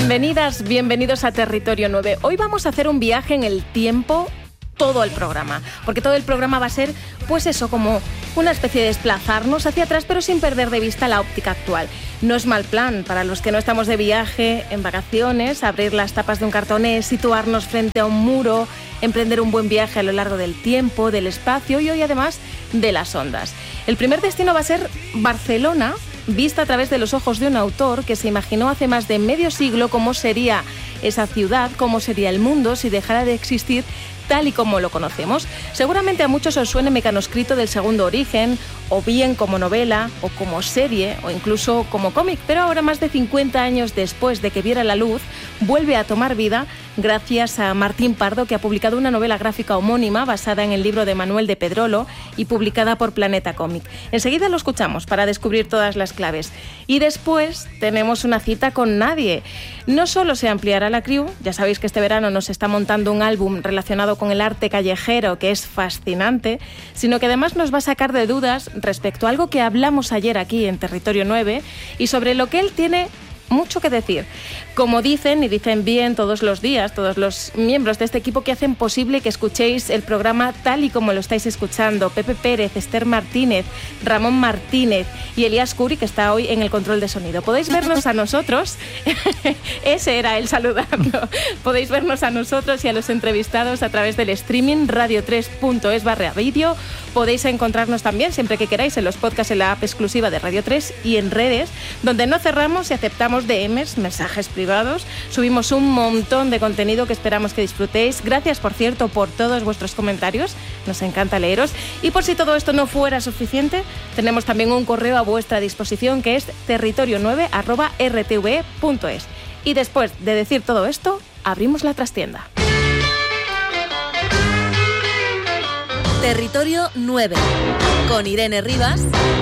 Bienvenidas, bienvenidos a Territorio 9. Hoy vamos a hacer un viaje en el tiempo, todo el programa, porque todo el programa va a ser, pues eso, como una especie de desplazarnos hacia atrás, pero sin perder de vista la óptica actual. No es mal plan para los que no estamos de viaje, en vacaciones, abrir las tapas de un cartoné, situarnos frente a un muro, emprender un buen viaje a lo largo del tiempo, del espacio y hoy además de las ondas. El primer destino va a ser Barcelona, vista a través de los ojos de un autor que se imaginó hace más de medio siglo cómo sería esa ciudad, cómo sería el mundo si dejara de existir tal y como lo conocemos. Seguramente a muchos os suene Mecanoscrito del Segundo Origen, o bien como novela, o como serie, o incluso como cómic, pero ahora, más de 50 años después de que viera la luz, vuelve a tomar vida gracias a Martín Pardo, que ha publicado una novela gráfica homónima basada en el libro de Manuel de Pedrolo y publicada por Planeta Cómic. Enseguida lo escuchamos para descubrir todas las claves. Y después tenemos una cita con Nadie. No solo se ampliará la crew, ya sabéis que este verano nos está montando un álbum relacionado con el arte callejero que es fascinante, sino que además nos va a sacar de dudas respecto a algo que hablamos ayer aquí en Territorio 9 y sobre lo que él tiene mucho que decir. Como dicen, y dicen bien todos los días, todos los miembros de este equipo que hacen posible que escuchéis el programa tal y como lo estáis escuchando: Pepe Pérez, Esther Martínez, Ramón Martínez y Elías Curi, que está hoy en el control de sonido. Podéis vernos a nosotros, ese era él saludando, podéis vernos a nosotros y a los entrevistados a través del streaming radio3.es/vídeo. Podéis encontrarnos también, siempre que queráis, en los podcasts, en la app exclusiva de Radio 3 y en redes, donde no cerramos y aceptamos DMs, mensajes privados. Subimos un montón de contenido que esperamos que disfrutéis. Gracias, por cierto, por todos vuestros comentarios. Nos encanta leeros. Y por si todo esto no fuera suficiente, tenemos también un correo a vuestra disposición que es territorio9@rtve.es. Y después de decir todo esto, abrimos la trastienda. Territorio 9, con Irene Rivas